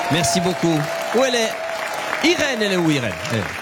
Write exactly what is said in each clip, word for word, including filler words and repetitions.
Merci beaucoup. Où elle est? Irène, elle est où, Irène? Elle est...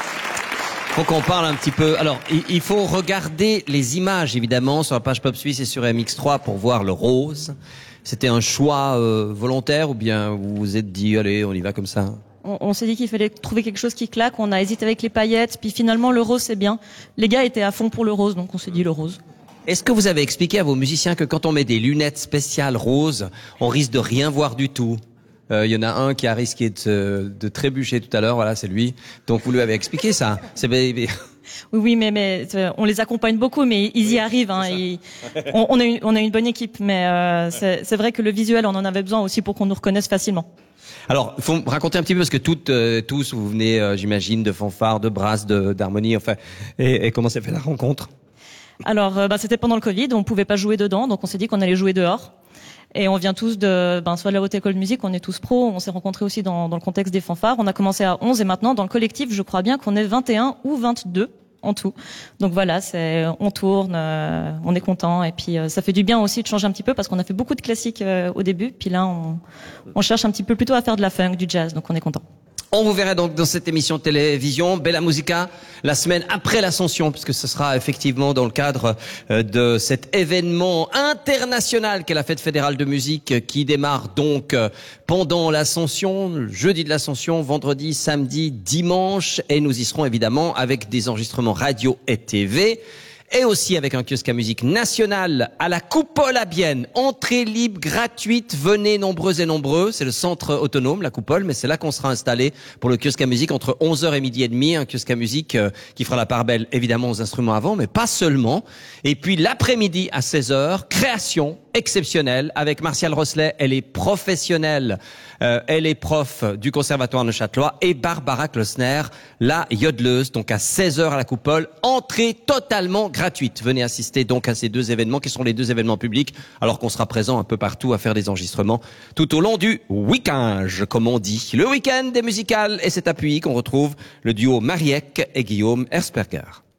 Faut qu'on parle un petit peu. Alors, il faut regarder les images, évidemment, sur la page Pop Suisse et sur M X trois pour voir le rose. C'était un choix euh, volontaire ou bien vous vous êtes dit, allez, on y va comme ça? On, on s'est dit qu'il fallait trouver quelque chose qui claque. On a hésité avec les paillettes, puis finalement, le rose, c'est bien. Les gars étaient à fond pour le rose, donc on s'est dit le rose. Est-ce que vous avez expliqué à vos musiciens que quand on met des lunettes spéciales roses, on risque de rien voir du tout? Il euh, y en a un qui a risqué de, de trébucher tout à l'heure, voilà, c'est lui. Donc vous lui avez expliqué ça. C'est oui, oui, mais, mais on les accompagne beaucoup, mais ils y arrivent. Hein, ils, on, on, a une, on a une bonne équipe, mais euh, c'est vrai que le visuel, on en avait besoin aussi pour qu'on nous reconnaisse facilement. Alors, il faut me raconter un petit peu, parce que toutes, euh, tous, vous venez, euh, j'imagine, de fanfare, de brasse, d'harmonie, enfin, et, et comment s'est fait la rencontre? Alors, euh, bah, c'était pendant le Covid, on pouvait pas jouer dedans, donc on s'est dit qu'on allait jouer dehors. Et on vient tous de, ben, soit de la haute école de musique, on est tous pros, on s'est rencontrés aussi dans, dans le contexte des fanfares. On a commencé à onze et maintenant, dans le collectif, je crois bien qu'on est vingt et un ou vingt-deux en tout. Donc voilà, c'est, on tourne, euh, on est content et puis euh, ça fait du bien aussi de changer un petit peu parce qu'on a fait beaucoup de classiques euh, au début. Puis là, on, on cherche un petit peu plutôt à faire de la funk, du jazz, donc on est content. On vous verra donc dans cette émission de télévision Bella Musica la semaine après l'Ascension, puisque ce sera effectivement dans le cadre de cet événement international qu'est la Fête fédérale de musique qui démarre donc pendant l'Ascension, jeudi de l'Ascension, vendredi, samedi, dimanche, et nous y serons évidemment avec des enregistrements radio et T V. Et aussi avec un kiosque à musique national à la Coupole à Bienne. Entrée libre, gratuite, venez nombreux et nombreux. C'est le centre autonome, la Coupole, mais c'est là qu'on sera installé pour le kiosque à musique entre onze heures et midi et demi. Un kiosque à musique euh, qui fera la part belle évidemment aux instruments avant, mais pas seulement. Et puis l'après-midi à seize heures, création exceptionnelle avec Martial Rosselet. Elle est professionnelle, euh, elle est prof du Conservatoire neuchâtelois, et Barbara Klosner, la yodeleuse, donc à seize heures à la Coupole. Entrée totalement gratuite. Venez assister donc à ces deux événements qui sont les deux événements publics, alors qu'on sera présent un peu partout à faire des enregistrements tout au long du week-end, comme on dit. Le week-end des musicales et cet appui qu'on retrouve le duo Mariek et Guillaume Hersperger.